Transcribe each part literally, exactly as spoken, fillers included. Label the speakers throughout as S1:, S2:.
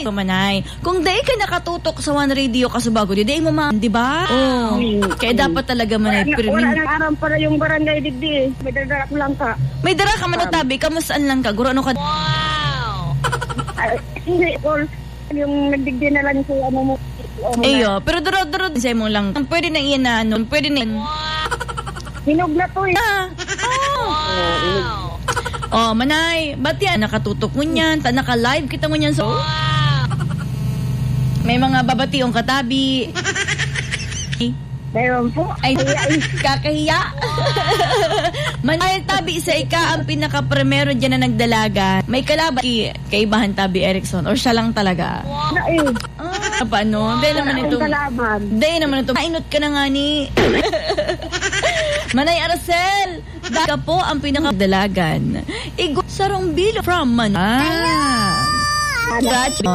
S1: Manay. Kung day ka nakatutok sa One Radio Kasubago, di day mo ma, di ba? Oh. Kaya dapat talaga Manay.
S2: Wala, wala na aram para yung barangay digdi. May dara ko lang ka.
S1: May dara ka manutabi, kamusaan lang ka? Guro ano ka?
S2: Wow! Ay, hindi, all yung nagdigdi na lang sa ano mo.
S1: Eyo, pero duro-duro sa mo lang. Pwede na iyan na ano, pwede na.
S2: Hinog na to eh.
S1: Ah. Oh. Wow. Oh, Manay, ba't yan? Nakatutok mo niyan, ta naka-live kita mo niyan. So, may mga babationg katabi.
S2: Meron po.
S1: Ay, kakahiya. Manay, tabi sa ika ang pinaka-primero dyan na nagdalaga. May kalaban kay, kay Bahan Tabi Erickson or siya lang talaga?
S2: Na eh.
S1: Ah, paano? Dahil naman ito. Dahil naman ito. Mainot ka na nga ni. Manay Aracel, daga po ang pinakadalagan. Igo sarong bilo from Manay. Gotcha.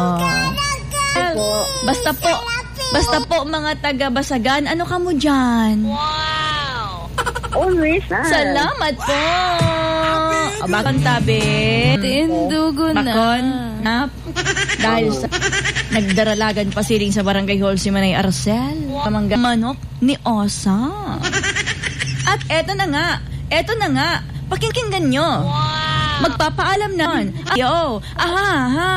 S1: Oh. Basta po, basta po mga taga-Basagan, ano ka mo dyan?
S2: Wow! Always na.
S1: Salamat po. O, bakang tabi. Tindugo na. Bakon, nap. Dahil sa nagdaralagan pa siling sa barangay hall si Manay Aracel. Kamangga manok ni Osa. At eto na nga, eto na nga, pakinggan nyo. Wow. Magpapaalam naman. Yo, aha, aha.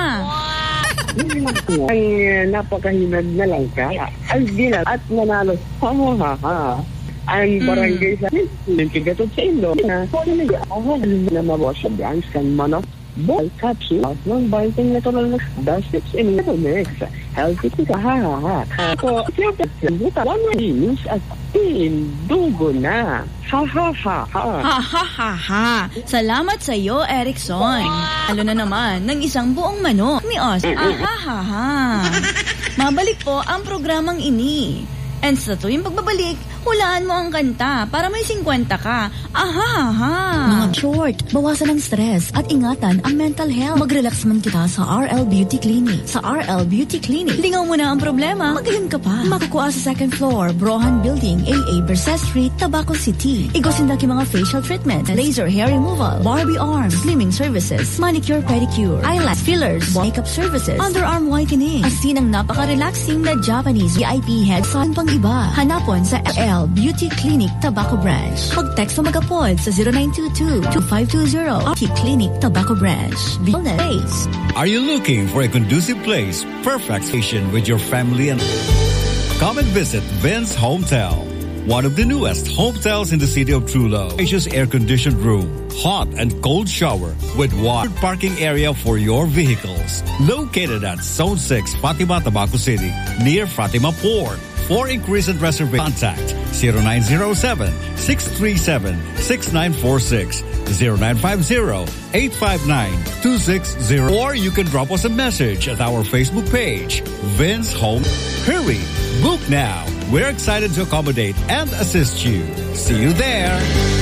S2: Wow. Ay, napakahinag na lang ka. Ay, gila at nanalo. Ha, ha, ha. Ang barangay sa nagkigatod sa ilo. Na, kung ano nag-aawal na mabawas sa branch kan manok. Ball capsule ng banting natural na dust in the mix. Healthy ka, ha, ha, ha. Ako, siya one news at tindugo na. Ha, ha, ha, ha.
S1: Ha, ha, ha, ha. Salamat sa iyo, Erickson. Lalo na naman ng isang buong manok ni Os. Ah, ha, ha, ha. Mabalik po ang programang ini. And sa tuwing pagbabalik, hulaan mo ang kanta para may singkwenta ka. Aha, aha.
S3: Mga short, bawasan ang stress at ingatan ang mental health. Mag-relax man kita sa R L Beauty Clinic. Sa R L Beauty Clinic, lingaw mo na ang problema, magaling ka pa. Makukuha sa second floor, Brohan Building, A A Berset Street, Tabaco City. Igosin laki mga facial treatment, laser hair removal, Barbie arms, slimming services, manicure, pedicure, eyelash fillers, makeup services, underarm whitening. Asin ang napaka-relaxing na Japanese V I P head sa pang iba. Hanapon sa L Beauty Clinic Tabaco Branch. Mag-text o mag-apod sa zero nine two two, two five two zero. Beauty Clinic Tabaco Branch. Wellness Place.
S4: Are you looking for a conducive place, perfect station with your family and come and visit Vince Hometel, one of the newest hotels in the city of Trujillo. Spacious air-conditioned room, hot and cold shower with wide parking area for your vehicles. Located at Zone six, Fatima, Tabaco City, near Fatima Port. For increase and reservation, contact zero nine zero seven, six three seven, six nine four six, zero nine five zero, eight five nine, two six zero, or you can drop us a message at our Facebook page, Vince Home. Hurry, book now. We're excited to accommodate and assist you. See you there.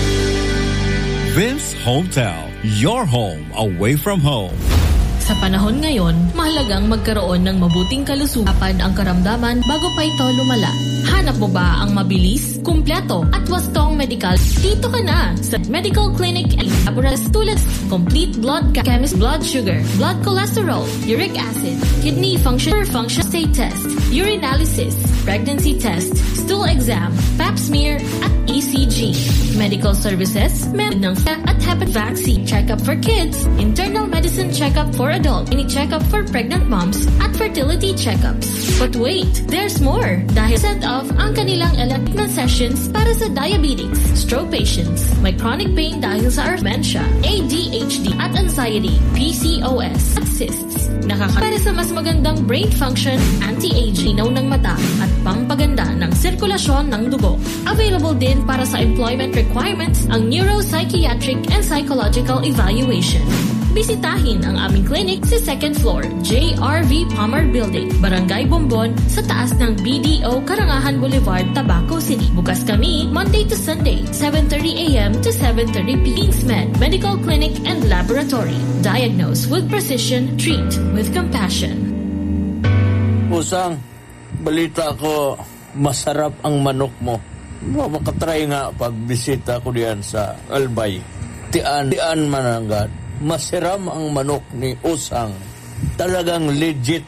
S4: Vince Hometel, your home away from home.
S5: Sa panahon ngayon, mahalagang magkaroon ng mabuting kalusugan ang karamdaman bago pa ito lumala. Hanap mo ba ang mabilis, kumpleto at wastong medical? Dito ka na sa Medical Clinic and Laboratories tulad complete blood chemist, blood sugar, blood cholesterol, uric acid, kidney function, function state test, urinalysis, pregnancy test, stool exam, pap smear at E C G. Medical services, med ng at hepatitis vaccine, checkup for kids, internal medicine checkup for adults, any checkup for pregnant moms at fertility checkups. But wait, there's more dahil set off ang kanilang elective sessions para sa diabetics, stroke patients, may chronic pain dahil sa dementia, A D H D at anxiety, P C O S, cysts, nakaka- para sa mas magandang brain function, anti-aging, inaw ng mata at pampaganda ng sirkulasyon ng dugo. Available din para sa employment requirements ang neuropsychiatric and psychological evaluation. Bisitahin ang aming clinic sa second floor, J R V Palmer Building, Barangay Bombon, sa taas ng B D O Karangahan Boulevard, Tabaco City. Bukas kami Monday to Sunday, seven thirty a m to seven thirty p m Med Medical Clinic and Laboratory. Diagnose with precision, treat with compassion.
S6: Usang, balita ko, masarap ang manok mo. Makatry nga pagbisita ko diyan sa Albay. Tian, tian mananggat. Masiram ang manok ni Usang. Talagang legit